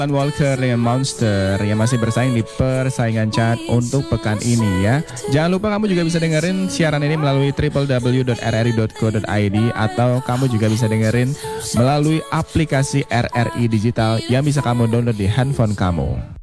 Alan Walker dengan Monster yang masih bersaing di persaingan chart untuk pekan ini ya. Jangan lupa kamu juga bisa dengerin siaran ini melalui www.rri.co.id atau kamu juga bisa dengerin melalui aplikasi RRI Digital yang bisa kamu download di handphone kamu.